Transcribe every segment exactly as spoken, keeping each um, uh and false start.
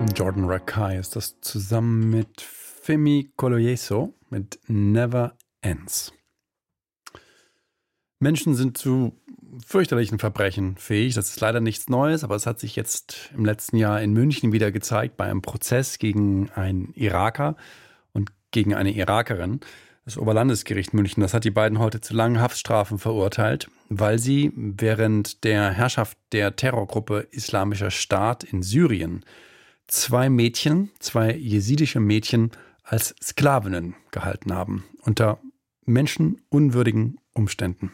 Jordan Rakei ist das zusammen mit Femi Koloyeso mit Never Ends. Menschen sind zu fürchterlichen Verbrechen fähig. Das ist leider nichts Neues, aber es hat sich jetzt im letzten Jahr in München wieder gezeigt bei einem Prozess gegen einen Iraker und gegen eine Irakerin. Das Oberlandesgericht München, das hat die beiden heute zu langen Haftstrafen verurteilt, weil sie während der Herrschaft der Terrorgruppe Islamischer Staat in Syrien zwei Mädchen, zwei jesidische Mädchen als Sklavinnen gehalten haben, unter menschenunwürdigen Umständen.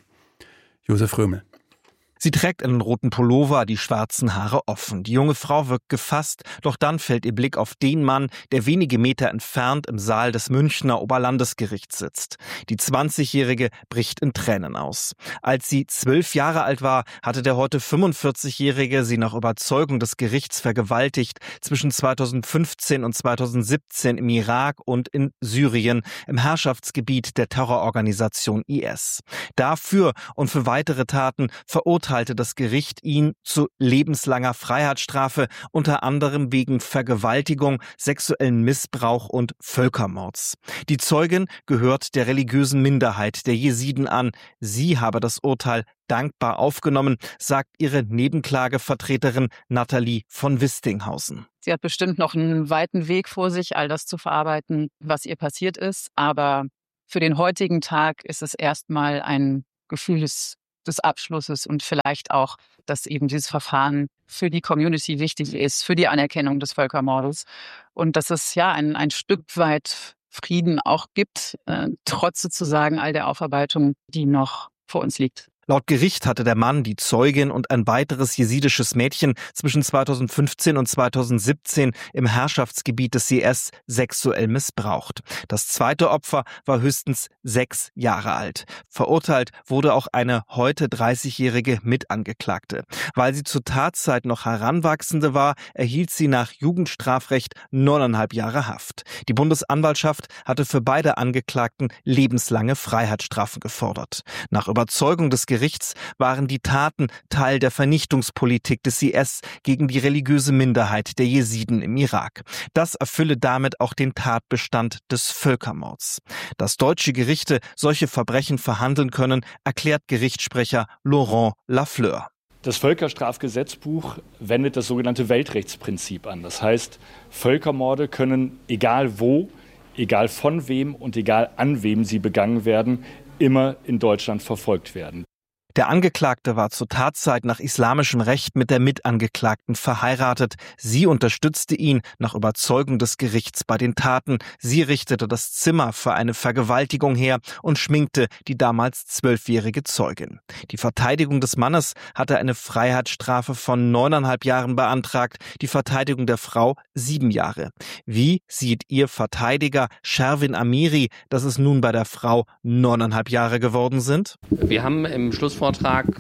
Josef Römel. Sie trägt einen roten Pullover, die schwarzen Haare offen. Die junge Frau wirkt gefasst, doch dann fällt ihr Blick auf den Mann, der wenige Meter entfernt im Saal des Münchner Oberlandesgerichts sitzt. Die zwanzigjährige bricht in Tränen aus. Als sie zwölf Jahre alt war, hatte der heute fünfundvierzigjährige sie nach Überzeugung des Gerichts vergewaltigt, zwischen zweitausendfünfzehn und zweitausendsiebzehn im Irak und in Syrien, im Herrschaftsgebiet der Terrororganisation I S. Dafür und für weitere Taten verurteilte das Gericht ihn zu lebenslanger Freiheitsstrafe, unter anderem wegen Vergewaltigung, sexuellen Missbrauch und Völkermords. Die Zeugin gehört der religiösen Minderheit der Jesiden an. Sie habe das Urteil dankbar aufgenommen, sagt ihre Nebenklagevertreterin Nathalie von Wistinghausen. Sie hat bestimmt noch einen weiten Weg vor sich, all das zu verarbeiten, was ihr passiert ist. Aber für den heutigen Tag ist es erstmal ein Gefühl des des Abschlusses und vielleicht auch, dass eben dieses Verfahren für die Community wichtig ist, für die Anerkennung des Völkermordes und dass es ja ein, ein Stück weit Frieden auch gibt, äh, trotz sozusagen all der Aufarbeitung, die noch vor uns liegt. Laut Gericht hatte der Mann die Zeugin und ein weiteres jesidisches Mädchen zwischen zweitausendfünfzehn und zweitausendsiebzehn im Herrschaftsgebiet des I S sexuell missbraucht. Das zweite Opfer war höchstens sechs Jahre alt. Verurteilt wurde auch eine heute dreißigjährige Mitangeklagte. Weil sie zur Tatzeit noch Heranwachsende war, erhielt sie nach Jugendstrafrecht neuneinhalb Jahre Haft. Die Bundesanwaltschaft hatte für beide Angeklagten lebenslange Freiheitsstrafen gefordert. Nach Überzeugung des Gerichts waren die Taten Teil der Vernichtungspolitik des I S gegen die religiöse Minderheit der Jesiden im Irak. Das erfülle damit auch den Tatbestand des Völkermords. Dass deutsche Gerichte solche Verbrechen verhandeln können, erklärt Gerichtssprecher Laurent Lafleur. Das Völkerstrafgesetzbuch wendet das sogenannte Weltrechtsprinzip an. Das heißt, Völkermorde können, egal wo, egal von wem und egal an wem sie begangen werden, immer in Deutschland verfolgt werden. Der Angeklagte war zur Tatzeit nach islamischem Recht mit der Mitangeklagten verheiratet. Sie unterstützte ihn nach Überzeugung des Gerichts bei den Taten. Sie richtete das Zimmer für eine Vergewaltigung her und schminkte die damals zwölfjährige Zeugin. Die Verteidigung des Mannes hatte eine Freiheitsstrafe von neuneinhalb Jahren beantragt, die Verteidigung der Frau sieben Jahre. Wie sieht ihr Verteidiger Sherwin Amiri, dass es nun bei der Frau neuneinhalb Jahre geworden sind? Wir haben im Schlussvortrag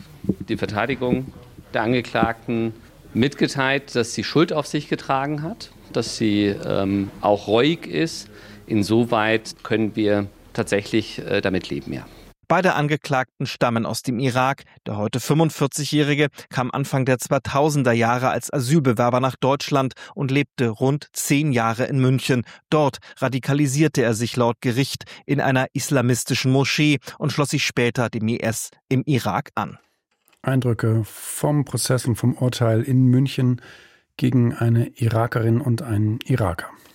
die Verteidigung der Angeklagten mitgeteilt, dass sie Schuld auf sich getragen hat, dass sie ähm, auch reuig ist. Insoweit können wir tatsächlich äh, damit leben, ja. Beide Angeklagten stammen aus dem Irak. Der heute fünfundvierzigjährige kam Anfang der zweitausender Jahre als Asylbewerber nach Deutschland und lebte rund zehn Jahre in München. Dort radikalisierte er sich laut Gericht in einer islamistischen Moschee und schloss sich später dem I S im Irak an. Eindrücke vom Prozess und vom Urteil in München gegen eine Irakerin und einen Iraker.